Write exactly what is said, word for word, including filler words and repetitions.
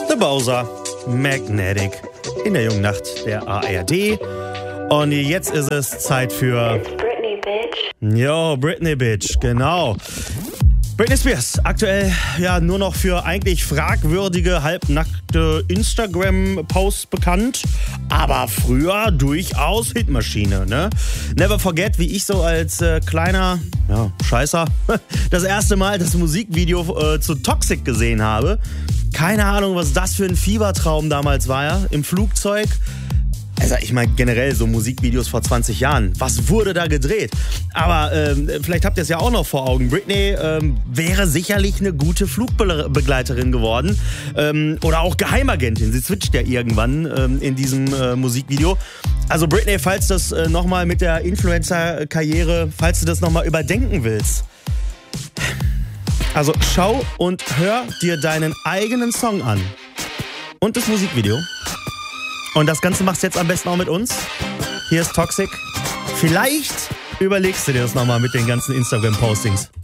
The Bowser, Magnetic, in der jungen Nacht der A R D. Und jetzt ist es Zeit für... Britney, bitch. Jo, Britney, bitch, genau. Britney Spears, aktuell ja nur noch für eigentlich fragwürdige, halbnackte Instagram-Posts bekannt, aber früher durchaus Hitmaschine, ne? Never forget, wie ich so als äh, kleiner, ja, Scheißer, das erste Mal das Musikvideo äh, zu Toxic gesehen habe. Keine Ahnung, was das für ein Fiebertraum damals war, ja? Im Flugzeug. Also ich meine generell so Musikvideos vor zwanzig Jahren. Was wurde da gedreht? Aber ähm, vielleicht habt ihr es ja auch noch vor Augen. Britney ähm, wäre sicherlich eine gute Flugbegleiterin geworden. Ähm, oder auch Geheimagentin. Sie switcht ja irgendwann ähm, in diesem äh, Musikvideo. Also Britney, falls das äh, nochmal mit der Influencer-Karriere, falls du das nochmal überdenken willst. Also schau und hör dir deinen eigenen Song an. Und das Musikvideo. Und das Ganze machst du jetzt am besten auch mit uns. Hier ist Toxic. Vielleicht überlegst du dir das nochmal mit den ganzen Instagram-Postings.